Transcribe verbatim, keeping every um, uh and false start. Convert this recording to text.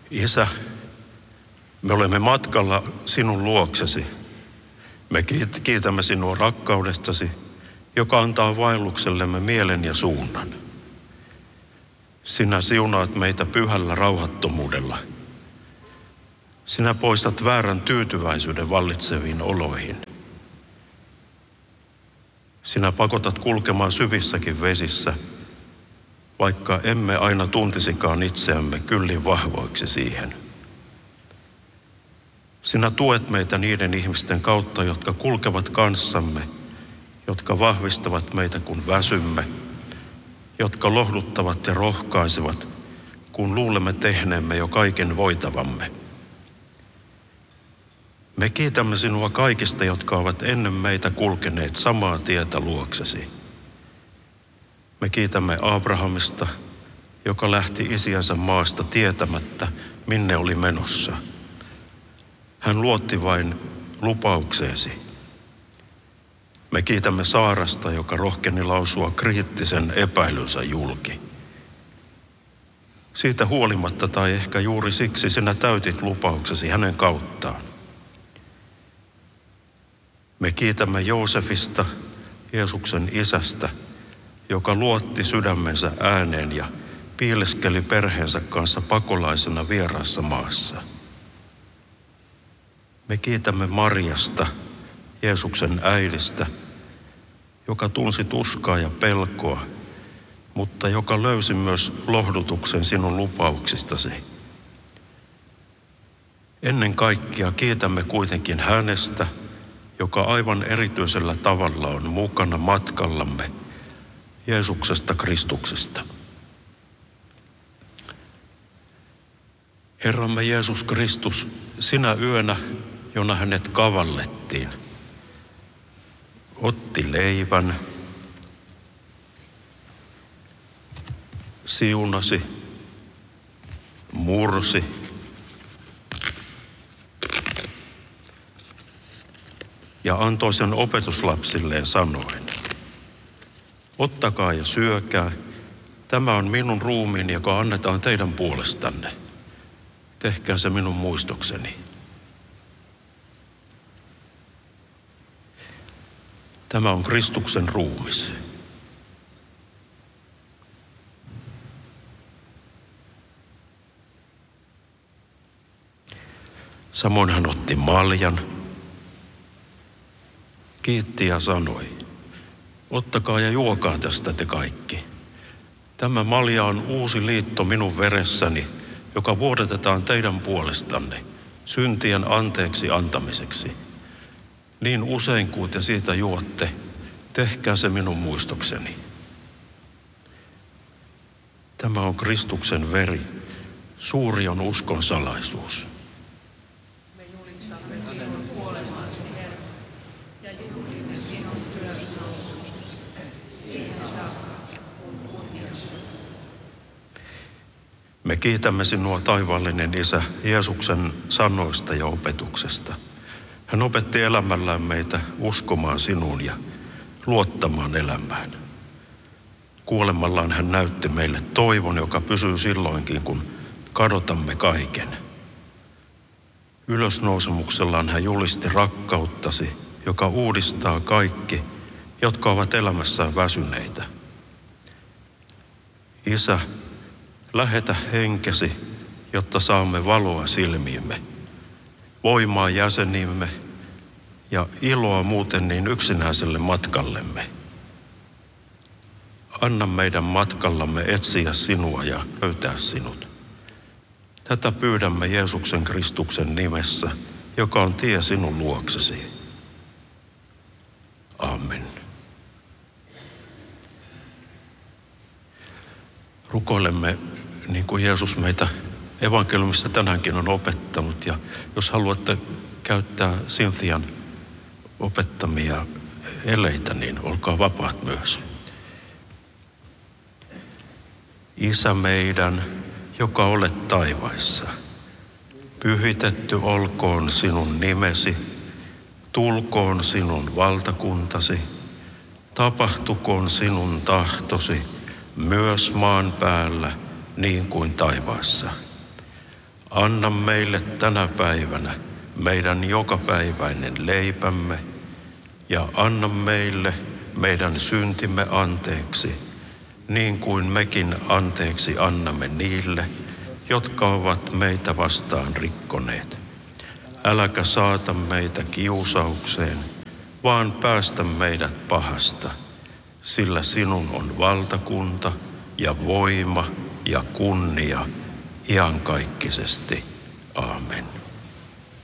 Isä, me olemme matkalla sinun luoksesi. Me kiitämme sinua rakkaudestasi, joka antaa vaelluksellemme mielen ja suunnan. Sinä siunaat meitä pyhällä rauhattomuudella. Sinä poistat väärän tyytyväisyyden vallitseviin oloihin. Sinä pakotat kulkemaan syvissäkin vesissä, vaikka emme aina tuntisikaan itseämme kyllin vahvoiksi siihen. Sinä tuet meitä niiden ihmisten kautta, jotka kulkevat kanssamme, jotka vahvistavat meitä, kun väsymme, jotka lohduttavat ja rohkaisevat, kun luulemme tehneemme jo kaiken voitavamme. Me kiitämme sinua kaikista, jotka ovat ennen meitä kulkeneet samaa tietä luoksesi. Me kiitämme Abrahamista, joka lähti isiänsä maasta tietämättä, minne oli menossa. Hän luotti vain lupaukseesi. Me kiitämme Saarasta, joka rohkeni lausua kriittisen epäilynsä julki. Siitä huolimatta tai ehkä juuri siksi sinä täytit lupauksesi hänen kauttaan. Me kiitämme Joosefista, Jeesuksen isästä, joka luotti sydämensä ääneen ja piileskeli perheensä kanssa pakolaisena vieraassa maassa. Me kiitämme Mariasta, Jeesuksen äidistä, joka tunsi tuskaa ja pelkoa, mutta joka löysi myös lohdutuksen sinun lupauksistasi. Ennen kaikkea kiitämme kuitenkin hänestä, joka aivan erityisellä tavalla on mukana matkallamme, Jeesuksesta Kristuksesta. Herramme Jeesus Kristus, sinä yönä, jona hänet kavallettiin, otti leivän, siunasi, mursi, ja antoi sen opetuslapsilleen sanoen: ottakaa ja syökää, tämä on minun ruumiini, joka annetaan teidän puolestanne. Tehkää se minun muistokseni. Tämä on Kristuksen ruumis. Samoin hän otti maljan, kiitti ja sanoi: ottakaa ja juokaa tästä te kaikki. Tämä malja on uusi liitto minun veressäni, joka vuodatetaan teidän puolestanne syntien anteeksi antamiseksi. Niin usein kuin te siitä juotte, tehkää se minun muistokseni. Tämä on Kristuksen veri, suuri on uskon salaisuus. Me julistamme sinun kuolemaasi, Herra, ja juhlimme sinun ylösnoususi, siihen saakka, kun kunniassa. Me kiitämme sinua, taivaallinen Isä, Jeesuksen sanoista ja opetuksesta. Hän opetti elämällään meitä uskomaan sinuun ja luottamaan elämään. Kuolemallaan hän näytti meille toivon, joka pysyy silloinkin, kun kadotamme kaiken. Ylösnousemuksellaan hän julisti rakkauttasi, joka uudistaa kaikki, jotka ovat elämässään väsyneitä. Isä, lähetä henkesi, jotta saamme valoa silmiimme, voimaa jäsenimme ja iloa muuten niin yksinäiselle matkallemme. Anna meidän matkallamme etsiä sinua ja löytää sinut. Tätä pyydämme Jeesuksen Kristuksen nimessä, joka on tie sinun luoksesi. Amen. Rukoilemme niin kuin Jeesus meitä evankeliumissa tänäänkin on opettanut, ja jos haluatte käyttää Cynthian opettamia eleitä, niin olkaa vapaat myös. Isä meidän, joka olet taivaissa, pyhitetty olkoon sinun nimesi, tulkoon sinun valtakuntasi, tapahtukoon sinun tahtosi myös maan päällä niin kuin taivaassa. Anna meille tänä päivänä meidän jokapäiväinen leipämme ja anna meille meidän syntimme anteeksi, niin kuin mekin anteeksi annamme niille, jotka ovat meitä vastaan rikkoneet. Äläkä saata meitä kiusaukseen, vaan päästä meidät pahasta, sillä sinun on valtakunta ja voima ja kunnia iankaikkisesti. Aamen.